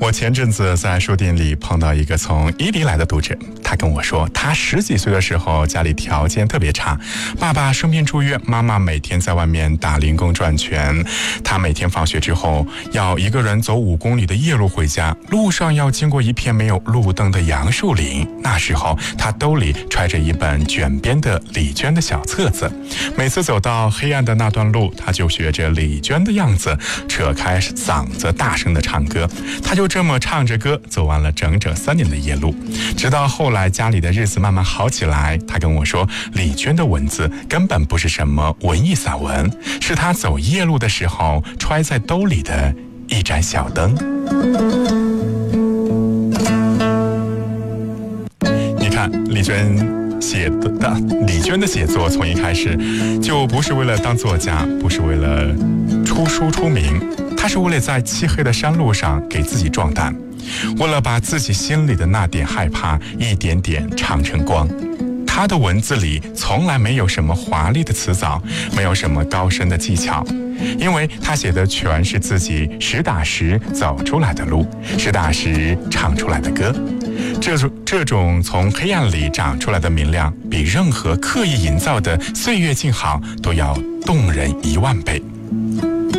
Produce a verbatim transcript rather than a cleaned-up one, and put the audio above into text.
我前阵子在书店里碰到一个从伊犁来的读者，他跟我说，他十几岁的时候家里条件特别差，爸爸生病住院，妈妈每天在外面打零工赚钱，他每天放学之后要一个人走五公里的夜路回家，路上要经过一片没有路灯的杨树林。那时候他兜里揣着一本卷边的李娟的小册子，每次走到黑暗的那段路，他就学着李娟的样子，扯开嗓子大声的唱歌。他就这么唱着歌走完了整整三年的夜路，直到后来家里的日子慢慢好起来，他跟我说，李娟的文字根本不是什么文艺散文，是他走夜路的时候揣在兜里的一盏小灯。你看李娟写的李娟的写作从一开始就不是为了当作家，不是为了出书出名，他是为了在漆黑的山路上给自己壮胆，为了把自己心里的那点害怕一点点唱成光。他的文字里从来没有什么华丽的词藻，没有什么高深的技巧，因为他写的全是自己实打实走出来的路，实打实唱出来的歌。这种这种从黑暗里长出来的明亮，比任何刻意营造的岁月静好都要动人一万倍。